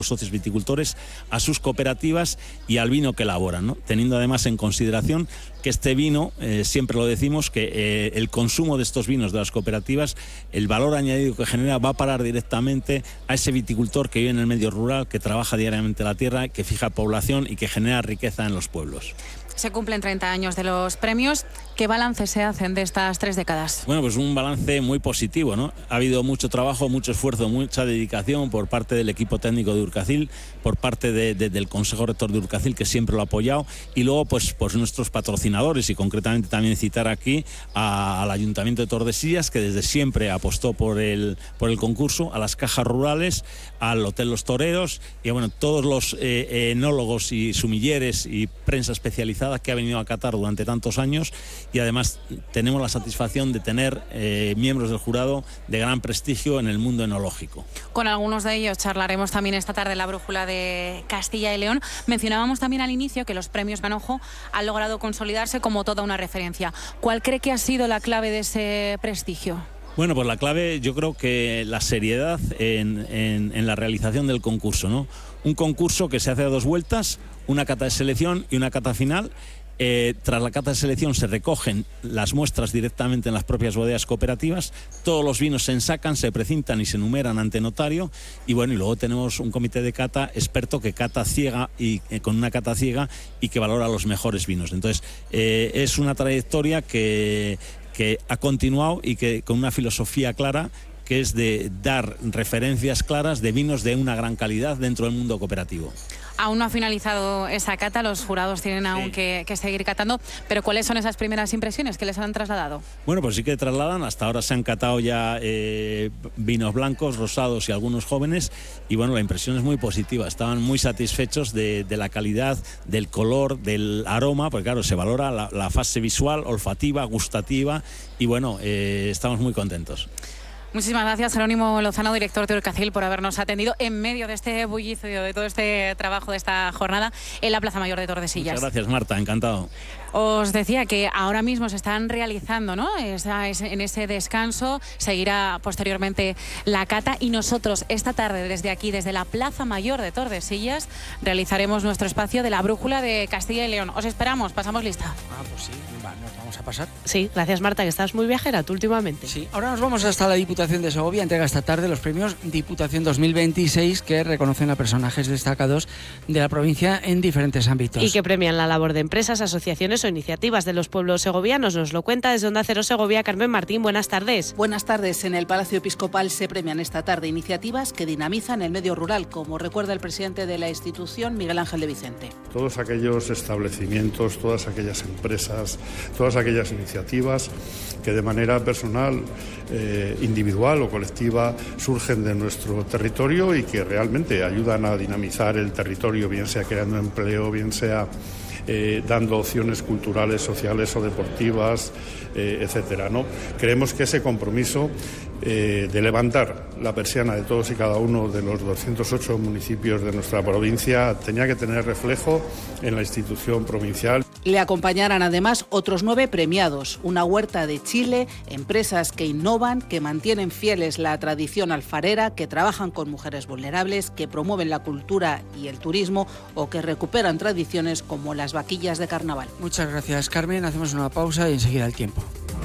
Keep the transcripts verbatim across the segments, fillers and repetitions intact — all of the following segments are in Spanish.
socios viticultores a sus cooperativas y al vino que elaboran, ¿no? Teniendo además en consideración que este vino, eh, siempre lo decimos, que eh, el consumo de estos vinos de las cooperativas, el valor añadido que genera va a parar directamente a ese viticultor que vive en el medio rural, que trabaja diariamente la tierra, que fija población y que genera riqueza en los pueblos. Se cumplen treinta años de los premios. ¿Qué balance se hacen de estas tres décadas? Bueno, pues un balance muy positivo, ¿no? Ha habido mucho trabajo, mucho esfuerzo, mucha dedicación por parte del equipo técnico de Urkacil, por parte de, de, del Consejo Rector de Urkacil, que siempre lo ha apoyado, y luego pues, pues nuestros patrocinadores, y concretamente también citar aquí a, al Ayuntamiento de Tordesillas, que desde siempre apostó por el, por el concurso, a las cajas rurales, al Hotel Los Toreros, y bueno, todos los eh, enólogos y sumilleres y prensa especializada que ha venido a Qatar durante tantos años, y además tenemos la satisfacción de tener eh, miembros del jurado de gran prestigio en el mundo enológico. Con algunos de ellos charlaremos también esta tarde en la Brújula de Castilla y León. Mencionábamos también al inicio que los premios Manojo han logrado consolidarse como toda una referencia. ¿Cuál cree que ha sido la clave de ese prestigio? Bueno, pues la clave, yo creo que la seriedad en, en, en la realización del concurso, ¿no? Un concurso que se hace a dos vueltas, una cata de selección y una cata final. Eh, tras la cata de selección se recogen las muestras directamente en las propias bodegas cooperativas, todos los vinos se ensacan, se precintan y se numeran ante notario, y bueno, y luego tenemos un comité de cata experto que cata ciega y eh, con una cata ciega y que valora los mejores vinos. Entonces, eh, es una trayectoria que, que ha continuado y que con una filosofía clara, que es de dar referencias claras de vinos de una gran calidad dentro del mundo cooperativo. Aún no ha finalizado esa cata, los jurados tienen aún sí. que, que seguir catando, pero ¿cuáles son esas primeras impresiones que les han trasladado? Bueno, pues sí que trasladan, hasta ahora se han catado ya eh, vinos blancos, rosados y algunos jóvenes, y bueno, la impresión es muy positiva, estaban muy satisfechos de, de la calidad, del color, del aroma, porque claro, se valora la, la fase visual, olfativa, gustativa, y bueno, eh, estamos muy contentos. Muchísimas gracias, Jerónimo Lozano, director de Urkacil, por habernos atendido en medio de este bullicio, de todo este trabajo de esta jornada en la Plaza Mayor de Tordesillas. Muchas gracias, Marta, encantado. Os decía que ahora mismo se están realizando, ¿no? Esa, en ese descanso, seguirá posteriormente la cata, y nosotros esta tarde desde aquí, desde la Plaza Mayor de Tordesillas, realizaremos nuestro espacio de la Brújula de Castilla y León. Os esperamos, pasamos lista. Ah, pues sí, va, nos vamos a pasar. Sí, gracias Marta, que estás muy viajera tú últimamente. Sí, ahora nos vamos hasta la Diputación de Segovia, entrega esta tarde los premios Diputación dos mil veintiséis, que reconocen a personajes destacados de la provincia en diferentes ámbitos. Y que premian la labor de empresas, asociaciones o iniciativas de los pueblos segovianos. Nos lo cuenta desde Onda Cero Segovia Carmen Martín. Buenas tardes. Buenas tardes. En el Palacio Episcopal se premian esta tarde iniciativas que dinamizan el medio rural, como recuerda el presidente de la institución, Miguel Ángel de Vicente. Todos aquellos establecimientos, todas aquellas empresas, todas aquellas iniciativas que de manera personal, eh, individual o colectiva surgen de nuestro territorio y que realmente ayudan a dinamizar el territorio, bien sea creando empleo, bien sea Eh, dando opciones culturales, sociales o deportivas, eh, etcétera, ¿no? Creemos que ese compromiso eh, de levantar la persiana de todos y cada uno de los doscientos ocho municipios de nuestra provincia tenía que tener reflejo en la institución provincial. Le acompañarán además otros nueve premiados, una huerta de Chile, empresas que innovan, que mantienen fieles la tradición alfarera, que trabajan con mujeres vulnerables, que promueven la cultura y el turismo o que recuperan tradiciones como las vaquillas de carnaval. Muchas gracias, Carmen. Hacemos una pausa y enseguida el tiempo.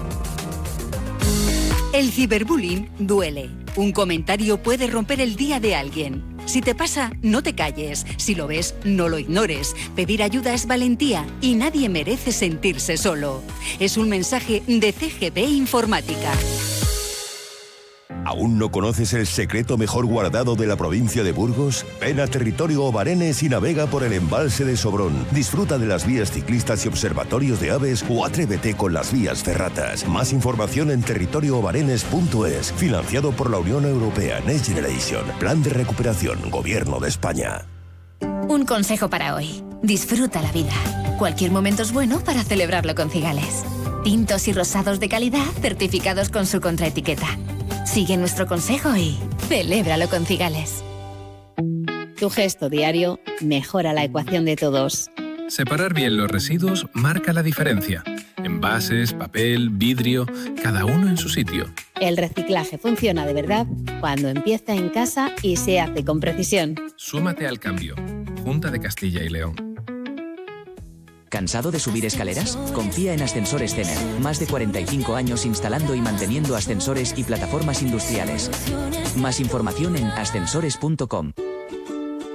El ciberbullying duele. Un comentario puede romper el día de alguien. Si te pasa, no te calles. Si lo ves, no lo ignores. Pedir ayuda es valentía y nadie merece sentirse solo. Es un mensaje de C G B Informática. ¿Aún no conoces el secreto mejor guardado de la provincia de Burgos? Ven a Territorio Obarenes y navega por el embalse de Sobrón. Disfruta de las vías ciclistas y observatorios de aves o atrévete con las vías ferratas. Más información en territorio obarenes punto es. Financiado por la Unión Europea Next Generation. Plan de recuperación. Gobierno de España. Un consejo para hoy. Disfruta la vida. Cualquier momento es bueno para celebrarlo con Cigales. Tintos y rosados de calidad certificados con su contraetiqueta. Sigue nuestro consejo y celébralo con Cigales. Tu gesto diario mejora la ecuación de todos. Separar bien los residuos marca la diferencia. Envases, papel, vidrio, cada uno en su sitio. El reciclaje funciona de verdad cuando empieza en casa y se hace con precisión. Súmate al cambio. Junta de Castilla y León. ¿Cansado de subir escaleras? Confía en Ascensores Cener. Más de cuarenta y cinco años instalando y manteniendo ascensores y plataformas industriales. Más información en ascensores punto com.